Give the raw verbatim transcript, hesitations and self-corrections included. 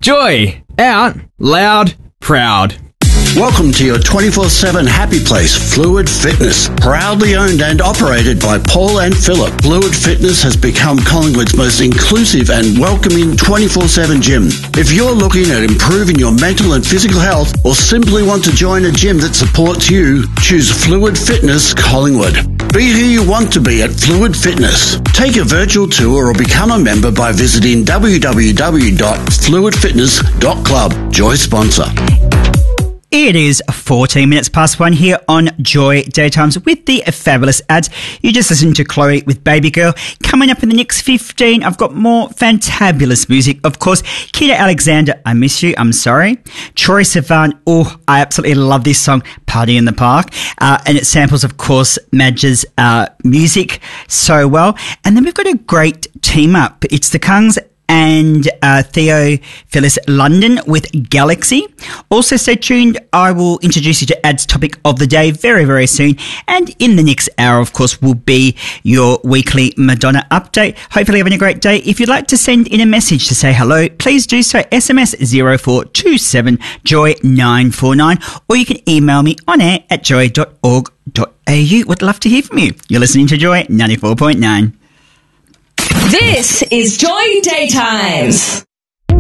Joy, out, loud, proud. Welcome to your twenty-four seven happy place, Fluid Fitness. Proudly owned and operated by Paul and Philip, Fluid Fitness has become Collingwood's most inclusive and welcoming twenty-four seven gym. If you're looking at improving your mental and physical health or simply want to join a gym that supports you, choose Fluid Fitness Collingwood. Be who you want to be at Fluid Fitness. Take a virtual tour or become a member by visiting w w w dot fluid fitness dot club. Joy sponsor. It is fourteen minutes past one here on Joy Daytimes with the fabulous ads. You just listened to Chloe with Baby Girl. Coming up in the next fifteen, I've got more fantabulous music. Of course, Kita Alexander, I Miss You, I'm Sorry. Troye Sivan, oh, I absolutely love this song, Party in the Park. Uh, and it samples, of course, Madge's uh, music so well. And then we've got a great team up. It's the Kungs and uh, Theo Phyllis London with Galaxy. Also stay tuned. I will introduce you to Ad's topic of the day very, very soon. And in the next hour, of course, will be your weekly Madonna update. Hopefully having a great day. If you'd like to send in a message to say hello, please do so. S M S zero four two seven joy nine four nine, or you can email me on air at joy dot org dot a u. Would love to hear from you. You're listening to Joy ninety-four point nine. This is Joy Daytimes.